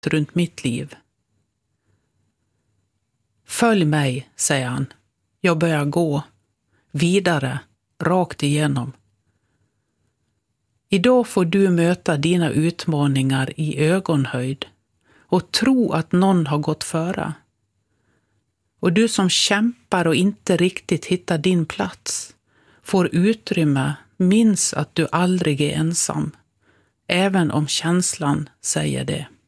runt mitt liv. Följ mig, säger han. Jag börjar gå. Vidare, rakt igenom. Idag får du möta dina utmaningar i ögonhöjd och tro att någon har gått före. Och du som kämpar och inte riktigt hittar din plats får utrymme, minns att du aldrig är ensam, även om känslan säger det.